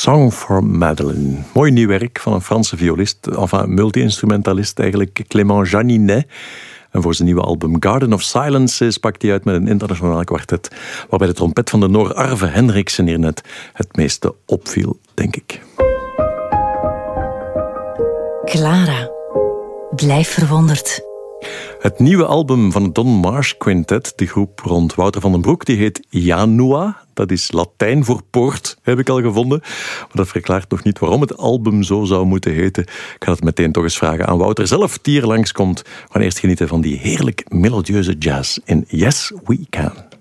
Song for Madeleine. Mooi nieuw werk van een Franse violist, enfin multi-instrumentalist eigenlijk, Clément Janinet. En voor zijn nieuwe album Garden of Silences pakt hij uit met een internationaal kwartet, waarbij de trompet van de Noor Arve Hendriksen hier net het meeste opviel, denk ik. Clara, blijf verwonderd. Het nieuwe album van het Don Marsh Quintet, de groep rond Wouter van den Broek, die heet Janua. Dat is Latijn voor poort, heb ik al gevonden. Maar dat verklaart nog niet waarom het album zo zou moeten heten. Ik ga het meteen toch eens vragen aan Wouter zelf, die hier langskomt. We gaan eerst genieten van die heerlijk melodieuze jazz in Yes We Can.